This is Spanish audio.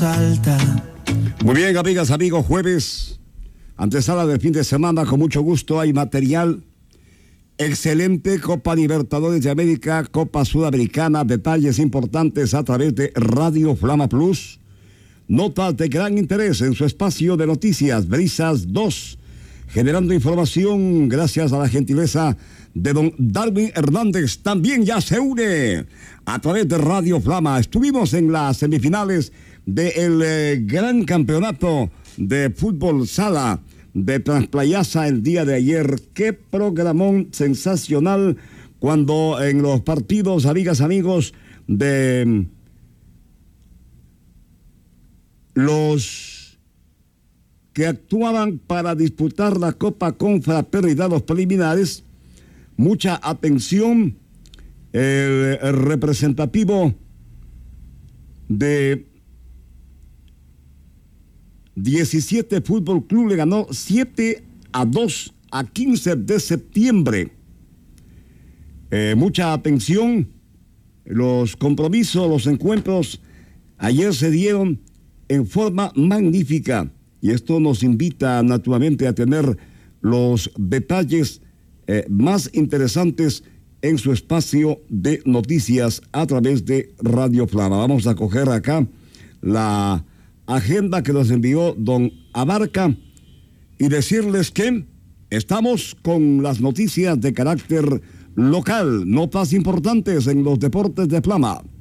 Alta. Muy bien, amigas, amigos, jueves, antesala del fin de semana, con mucho gusto hay material excelente, Copa Libertadores de América, Copa Sudamericana, detalles importantes a través de Radio Flama Plus, notas de gran interés en su espacio de noticias, Brisas 2, generando información gracias a la gentileza de don Darwin Hernández, también ya se une a través de Radio Flama. Estuvimos en las semifinales del gran campeonato de fútbol sala de Transplayaza el día de ayer. Qué programón sensacional cuando en los partidos, amigas, amigos, de los que actuaban para disputar la Copa Confraternidad, los preliminares, mucha atención, el representativo de 17 Fútbol Club le ganó 7-2 a 15 de septiembre. Mucha atención, los compromisos, los encuentros ayer se dieron en forma magnífica y esto nos invita naturalmente a tener los detalles más interesantes en su espacio de noticias a través de Radio Flama. Vamos a coger acá la agenda que nos envió don Abarca y decirles que estamos con las noticias de carácter local, notas importantes en los deportes de Flama.